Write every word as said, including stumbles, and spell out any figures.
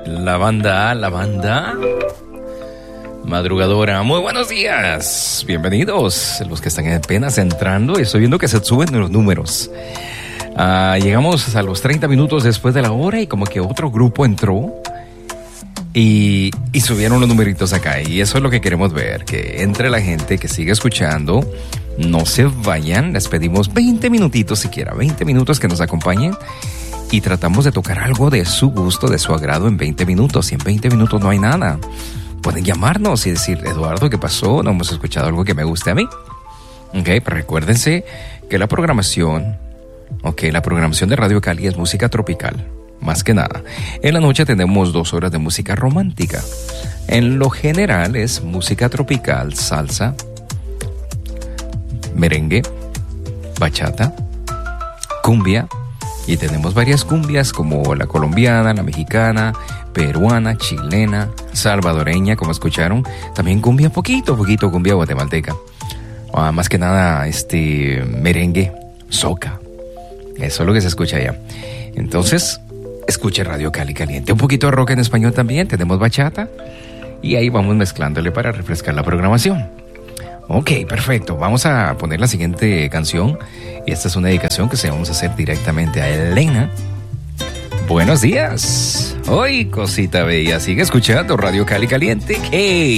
La banda, la banda madrugadora. Muy buenos días. Bienvenidos. Los que están apenas entrando. Estoy viendo que se suben los números. Uh, llegamos a los treinta minutos después de la hora y como que otro grupo entró y, y subieron los numeritos acá. Y eso es lo que queremos ver. Que entre la gente que sigue escuchando. No se vayan. Les pedimos veinte minutitos siquiera. veinte minutos que nos acompañen. Y tratamos de tocar algo de su gusto, de su agrado en veinte minutos. Y en veinte minutos no hay nada. Pueden llamarnos y decir, Eduardo, ¿qué pasó? No hemos escuchado algo que me guste a mí. Ok, pero recuérdense que la programación, ok, la programación de Radio Cali es música tropical, más que nada. En la noche tenemos dos horas de música romántica. En lo general es música tropical, salsa, merengue, bachata, cumbia. Y tenemos varias cumbias como la colombiana, la mexicana, peruana, chilena, salvadoreña, como escucharon. También cumbia, poquito, poquito cumbia guatemalteca. Ah, más que nada, este, merengue, soca. Eso es lo que se escucha allá. Entonces, escuche Radio Cali Caliente. Un poquito de rock en español también. Tenemos bachata. Y ahí vamos mezclándole para refrescar la programación. Ok, perfecto. Vamos a poner la siguiente canción. Y esta es una dedicación que se vamos a hacer directamente a Elena. Buenos días. Hoy, cosita bella, sigue escuchando Radio Cali Caliente. Hey.